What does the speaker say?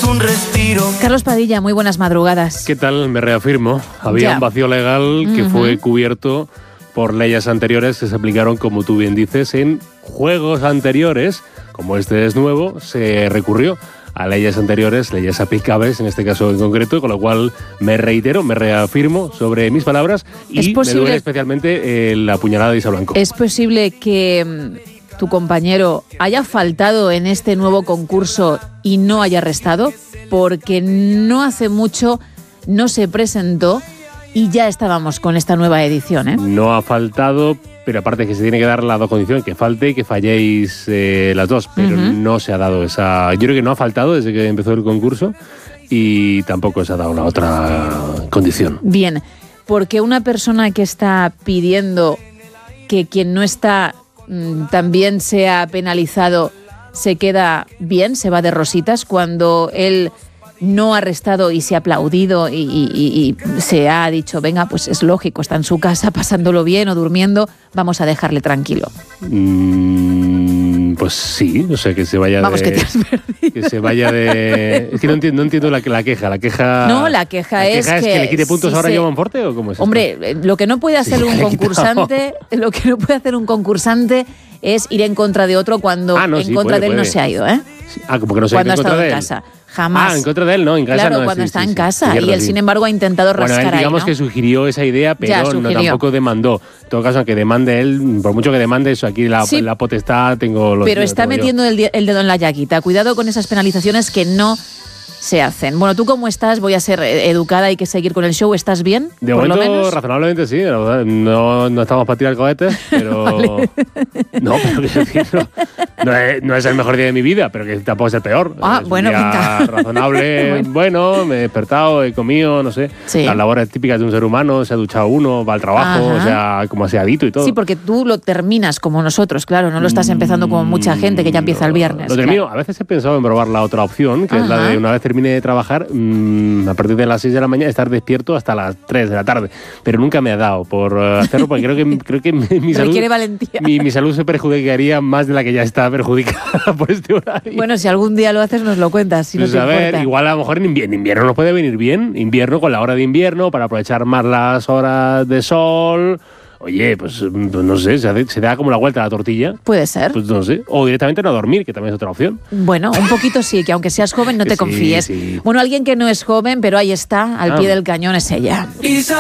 un respiro. Carlos Padilla, muy buenas madrugadas. ¿Qué tal? Me reafirmo. Había un vacío legal que fue cubierto por leyes anteriores que se aplicaron, como tú bien dices, en juegos anteriores. Como este es nuevo, se recurrió a leyes anteriores, leyes aplicables en este caso en concreto, con lo cual me reitero, me reafirmo sobre mis palabras y me duele especialmente la puñalada de Isa Blanco. ¿Es posible que tu compañero haya faltado en este nuevo concurso y no haya restado? Porque no hace mucho no se presentó y ya estábamos con esta nueva edición, ¿eh? No ha faltado, pero aparte que se tiene que dar las dos condiciones, que falte y que falléis las dos, pero no se ha dado esa... Yo creo que no ha faltado desde que empezó el concurso y tampoco se ha dado la otra condición. Bien, porque una persona que está pidiendo que quien no está también sea penalizado se queda bien, se va de rositas, cuando él no ha restado y se ha aplaudido y se ha dicho, venga, pues es lógico, está en su casa pasándolo bien o durmiendo, vamos a dejarle tranquilo. Pues sí, o sea, que se vaya vamos, de... que te has perdido. Que se vaya de... Es que no entiendo la queja. La queja... No, la queja es que le quite puntos ahora a Joan Forte, ¿o cómo es? Hombre, lo que no puede hacer un concursante, es ir en contra de otro cuando en contra de él no se ha ido, ¿eh? Sí. Como que no se ha ido cuando ha estado en él. casa. Jamás. En contra de él, no, en casa claro, no. Cuando está en casa. Cierto, y él, sin embargo, ha intentado rascar él, digamos ahí, ¿no? que sugirió esa idea, pero tampoco demandó. En todo caso, aunque demande él, por mucho que demande eso, aquí la potestad tengo... Pero está metiendo el dedo en la llaguita. Cuidado con esas penalizaciones que no se hacen. Bueno, ¿tú cómo estás? Voy a ser educada, hay que seguir con el show. ¿Estás bien? De por momento, lo menos razonablemente sí. La verdad. No estamos para tirar cohetes, pero... Vale. No, pero quiero decir, no es el mejor día de mi vida, pero que tampoco es el peor. Es bueno, un día razonable. Bueno, me he despertado, he comido, no sé. Sí. Las labores típicas de un ser humano, se ha duchado uno, va al trabajo, o sea, como aseadito y todo. Sí, porque tú lo terminas como nosotros, claro, no lo estás empezando como mucha gente que ya empieza el viernes. Lo termino. A veces he pensado en probar la otra opción, que es la de una vez termine de trabajar, a partir de las 6 de la mañana, estar despierto hasta las 3 de la tarde. Pero nunca me ha dado por hacerlo, porque creo que mi salud... Requiere valentía. Mi salud se perjudicaría más de la que ya está perjudicada por este horario. Bueno, si algún día lo haces, nos lo cuentas, si no te importa. Igual a lo mejor en invierno nos puede venir bien. Invierno con la hora de invierno, para aprovechar más las horas de sol... Oye, pues no sé, se da como la vuelta a la tortilla. Puede ser. Pues no sé. O directamente no dormir, que también es otra opción. Bueno, un poquito sí, que aunque seas joven no te confíes. Sí. Bueno, alguien que no es joven, pero ahí está, al pie del cañón, es ella.